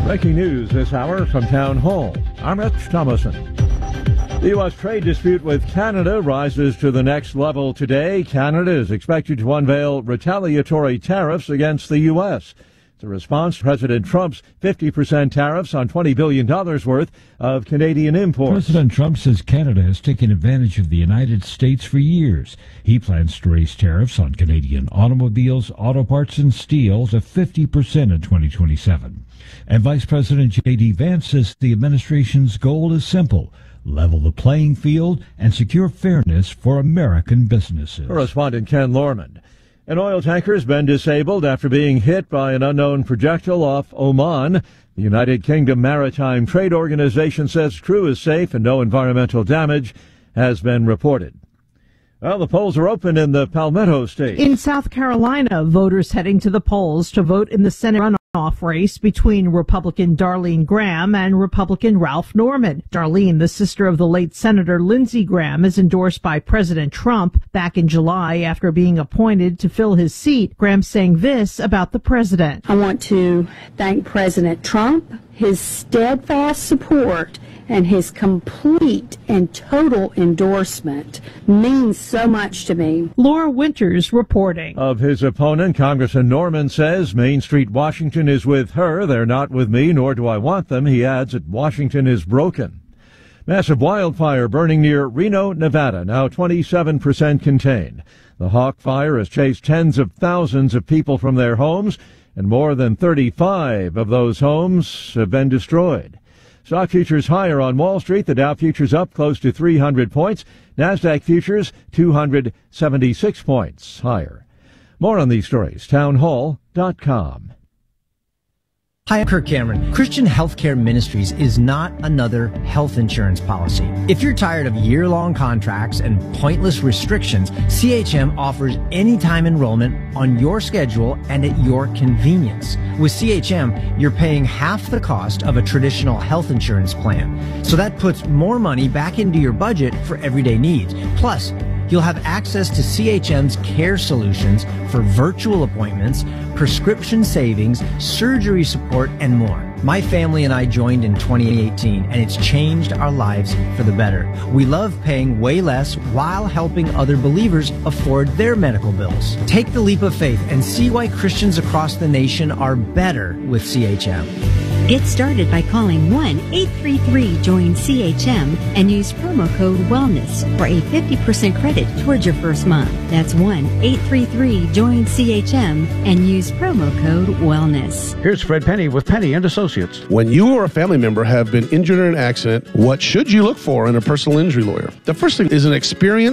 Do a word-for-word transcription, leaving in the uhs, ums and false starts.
Breaking news this hour from Town Hall. I'm Rich Thomason. The U S trade dispute with Canada rises to the next level today. Canada is expected to unveil retaliatory tariffs against the U S. It's a response to President Trump's fifty percent tariffs on twenty billion dollars worth of Canadian imports. President Trump says Canada has taken advantage of the United States for years. He plans to raise tariffs on Canadian automobiles, auto parts, and steel to fifty percent in twenty twenty-seven. And Vice President J D Vance says the administration's goal is simple: level the playing field and secure fairness for American businesses. Correspondent Ken Lorman. An oil tanker has been disabled after being hit by an unknown projectile off Oman. The United Kingdom Maritime Trade Organization says crew is safe and no environmental damage has been reported. Well, the polls are open in the Palmetto State. In South Carolina, voters heading to the polls to vote in the Senate runoff race between Republican Darlene Graham and Republican Ralph Norman. Darlene, the sister of the late Senator Lindsey Graham, is endorsed by President Trump. Back in July, after being appointed to fill his seat, Graham saying this about the president. I want to thank President Trump, his steadfast support, and his complete and total endorsement means so much to me. Laura Winters reporting. Of his opponent, Congressman Norman says Main Street Washington is with her. They're not with me, nor do I want them. He adds that Washington is broken. Massive wildfire burning near Reno, Nevada, now twenty-seven percent contained. The Hawk Fire has chased tens of thousands of people from their homes, and more than thirty-five of those homes have been destroyed. Stock futures higher on Wall Street. The Dow futures up close to three hundred points. NASDAQ futures two hundred seventy-six points higher. More on these stories, townhall dot com. Hi, I'm Kirk Cameron. Christian Healthcare Ministries is not another health insurance policy. If you're tired of year-long contracts and pointless restrictions, C H M offers anytime enrollment on your schedule and at your convenience. With C H M, you're paying half the cost of a traditional health insurance plan. So that puts more money back into your budget for everyday needs. Plus, you'll have access to C H M's care solutions for virtual appointments, prescription savings, surgery support, and more. My family and I joined in twenty eighteen, and it's changed our lives for the better. We love paying way less while helping other believers afford their medical bills. Take the leap of faith and see why Christians across the nation are better with C H M. Get started by calling one eight three three join C H M and use promo code WELLNESS for a fifty percent credit towards your first month. That's one eight three three join C H M and use promo code WELLNESS. Here's Fred Penny with Penny and Associates. When you or a family member have been injured in an accident, what should you look for in a personal injury lawyer? The first thing is an experience